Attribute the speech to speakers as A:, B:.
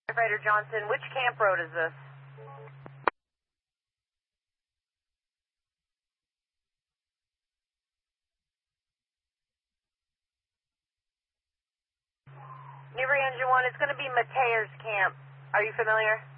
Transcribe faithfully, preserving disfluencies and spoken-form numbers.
A: Firefighter Johnson, which camp road is this? Newbury Engine one, it's going to be Mateer's camp. Are you familiar?